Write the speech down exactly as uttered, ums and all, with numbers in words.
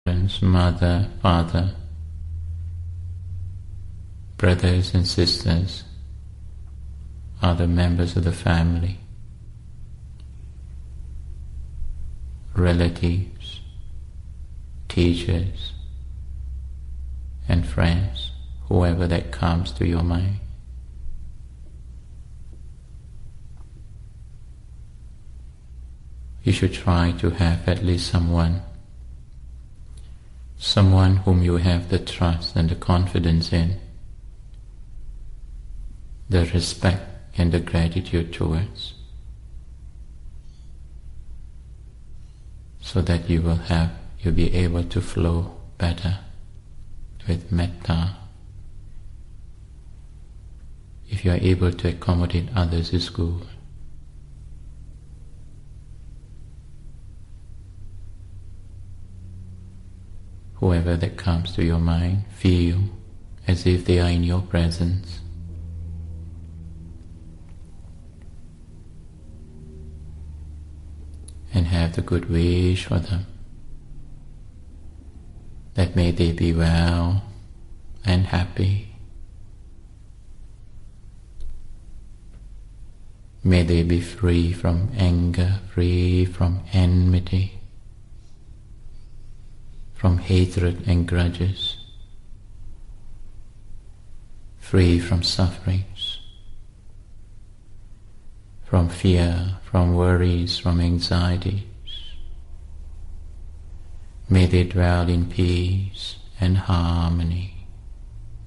mother, father, brothers and sisters, other members of the family, relatives, teachers, and friends, whoever that comes to your mind. You should try to have at least someone, someone whom you have the trust and the confidence in, the respect and the gratitude towards, so that you will have, you'll be able to flow better with metta. If you are able to accommodate others, is good. Whoever that comes to your mind, feel as if they are in your presence. And have the good wish for them, that may they be well and happy. May they be free from anger, free from enmity, from hatred and grudges, free from sufferings, from fear, from worries, from anxieties. May they dwell in peace and harmony.